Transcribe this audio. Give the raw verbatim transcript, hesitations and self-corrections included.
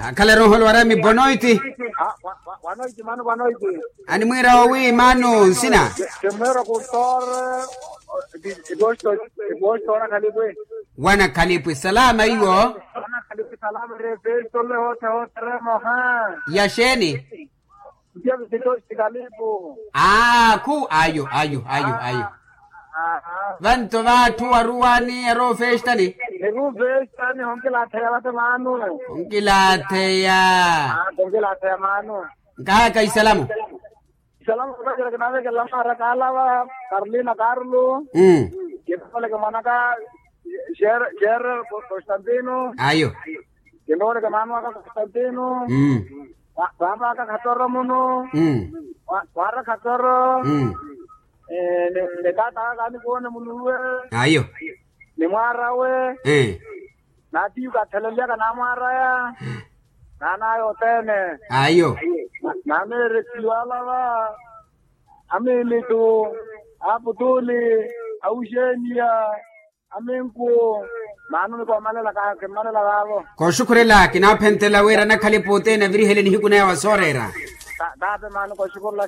kala roho wara mi bonoiti ah wanoiti mano wanoiti ani mwira wi manu sina temero kutor di bosto di bosto na kalipwe wana kalipwe salama hiyo wana kalipwe salama re besto le hote hote re moha yasheni dia besto kalipo ah ku ayo ayo ayo ayo vanto vatu waruani ero festa ni ero festa ni honke la thaya te manu honke la thaya ah honke la thaya manu ka kai salamu salamu ka jara kana ke lama rakala wa karli na karlu mm kepale ke manaka share share Constantino ayo kemore ke manu ka Constantino mm baba ka khatoro muno mm wara khatoro mm eh ne kata kani kone munuwe ayo ni mwara we eh nati ka thelelia ka namara ya nana yo tene ayo name resiwala wa ameli tu aputuli aushenia amenku manu ni kwa malela ka ke malela gabo ko shukrela kina pentela wera na khali pote na viri hele ni kuna wa sorera ta ta manu ko shukrela